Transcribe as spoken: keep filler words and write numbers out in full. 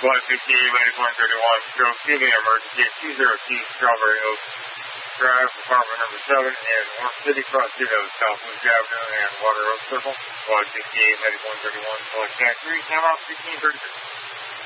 one fifty-eight, Lady one thirty-one, stroke, giving emergency at two oh two Strawberry Oaks Drive, apartment number seven, in Orange City, Cross Ditto, Southwest Avenue, and Water Oak Circle. one sixty-eight, Lady one thirty-one, select tax three, time out sixteen thirty-six.